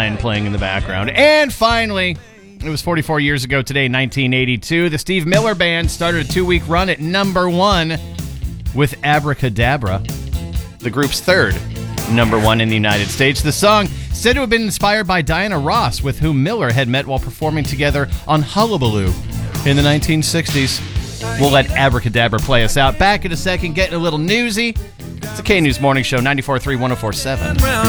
Sunshine playing in the background. And finally, it was 44 years ago today, 1982. The Steve Miller Band started a 2-week run at number 1 with Abracadabra, the group's third number 1 in the United States. The song said to have been inspired by Diana Ross, with whom Miller had met while performing together on Hullabaloo in the 1960s. We'll let Abracadabra play us out. Back in a second, getting a little newsy. It's a K-News Morning Show, 94.3, 104.7.